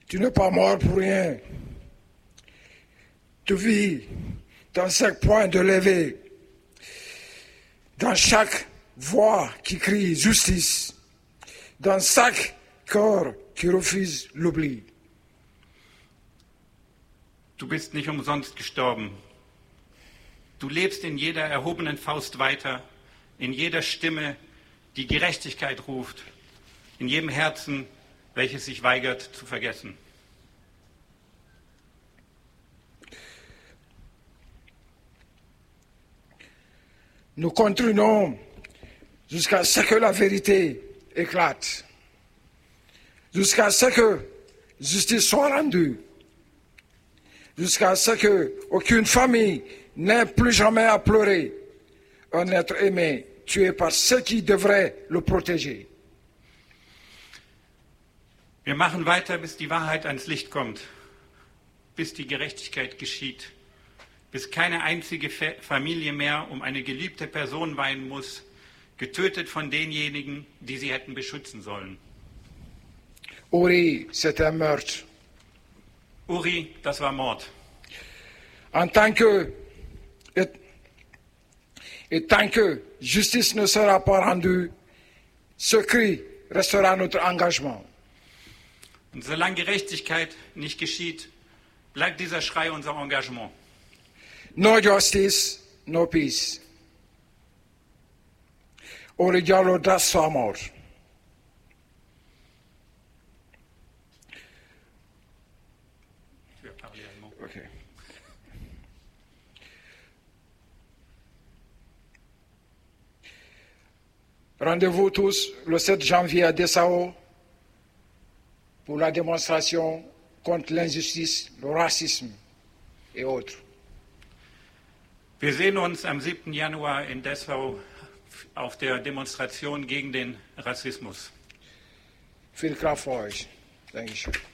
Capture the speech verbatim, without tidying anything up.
Tu n'es pas mort pour rien. Tu vis dans chaque point de lever, dans chaque voix qui crie justice, dans chaque corps qui refuse l'oubli. Du bist nicht umsonst gestorben. Du lebst in jeder erhobenen Faust weiter, in jeder Stimme, die Gerechtigkeit ruft, in jedem Herzen, welches sich weigert zu vergessen. Nous continuons jusqu'à ce que la vérité éclate, jusqu'à ce que justice soit rendue, jusqu'à ce qu'aucune famille n'ait plus jamais à pleurer un être aimé tué par ceux qui devraient le protéger. Wir machen weiter, bis die Wahrheit ans Licht kommt, bis die Gerechtigkeit geschieht, bis keine einzige Familie mehr um eine geliebte Person weinen muss, getötet von denjenigen, die sie hätten beschützen sollen. Uri, c'est un meurtre. Uri, das war Mord. En tant que, et, et tant que justice ne sera pas rendue, ce cri restera notre engagement. Und solange Gerechtigkeit nicht geschieht, bleibt dieser Schrei unser Engagement. No justice, no peace. Uri Diallo, das war Mord. Okay. Rendez-vous tous le sept janvier à Dessau pour la démonstration contre l'injustice, le racisme et autres. Wir sehen uns am siebten Januar in Dessau auf der Demonstration gegen den Rassismus. Viel Kraft für euch. Dankeschön.